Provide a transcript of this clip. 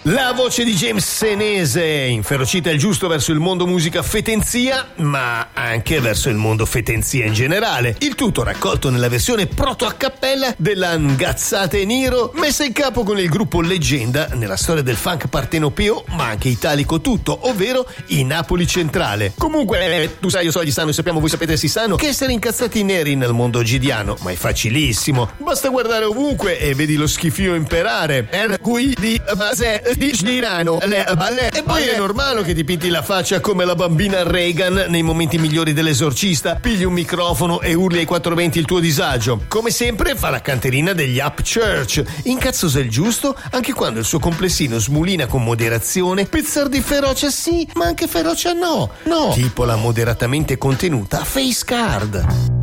La voce di James Senese inferocita il giusto verso il mondo musica fetenzia, ma anche verso il mondo fetenzia in generale. Il tutto raccolto nella versione proto a cappella della Ngazzate Niro, messa in capo con il gruppo leggenda nella storia del funk partenopeo, ma anche italico tutto, ovvero i Napoli Centrale. Comunque, tu sai, io so, gli sanno, sappiamo, voi sapete, si sanno che essere incazzati neri nel mondo ogidiano, ma è facilissimo. Basta guardare ovunque e vedi lo schifio imperare. Per cui di base di girano le balle. E poi è normale che ti pinti la faccia come la bambina Reagan nei momenti migliori dell'Esorcista, pigli un microfono e urli ai 420 il tuo disagio. Come sempre fa la canterina degli Upchurch, incazzosa il giusto anche quando il suo complessino smulina con moderazione, pizzar di ferocia sì, ma anche ferocia no, tipo la moderatamente contenuta Face Card.